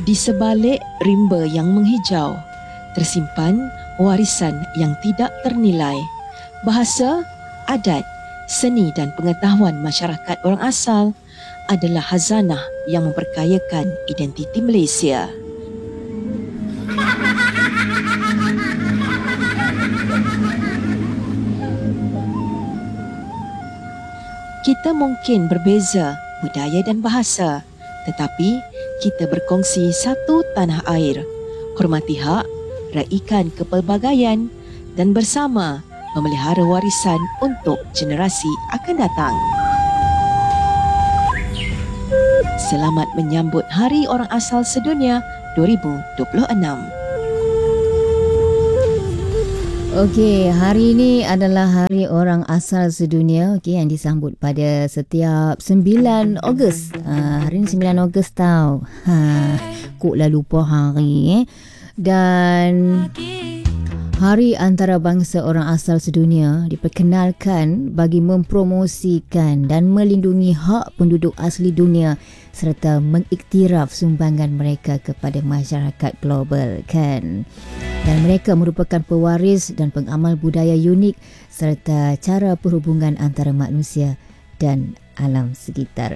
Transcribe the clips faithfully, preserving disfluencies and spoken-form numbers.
Di sebalik rimba yang menghijau, tersimpan warisan yang tidak ternilai. Bahasa, adat, seni dan pengetahuan masyarakat orang asal adalah khazanah yang memperkayakan identiti Malaysia. Kita mungkin berbeza budaya dan bahasa, tetapi kita berkongsi satu tanah air. Hormati hak, raikan kepelbagaian dan bersama memelihara warisan untuk generasi akan datang. Selamat menyambut Hari Orang Asal Sedunia dua ribu dua puluh enam. Okey, hari ini adalah Hari Orang Asal Sedunia, okey, yang disambut pada setiap sembilan Ogos. Ha, hari ini sembilan Ogos tau. Ha, kok lah lupa hari eh. Dan Hari Antarabangsa Orang Asal Sedunia diperkenalkan bagi mempromosikan dan melindungi hak penduduk asli dunia serta mengiktiraf sumbangan mereka kepada masyarakat global, kan? Dan mereka merupakan pewaris dan pengamal budaya unik serta cara perhubungan antara manusia dan alam sekitar.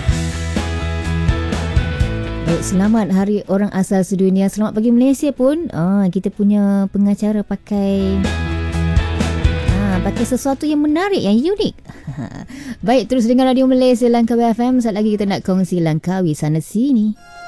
Baik, selamat Hari Orang Asal Sedunia. Selamat pagi Malaysia pun. Oh, kita punya pengacara pakai ha, pakai sesuatu yang menarik, yang unik. Baik, terus dengar Radio Malaysia Langkawi F M. Saat lagi kita nak kongsi Langkawi sana sini.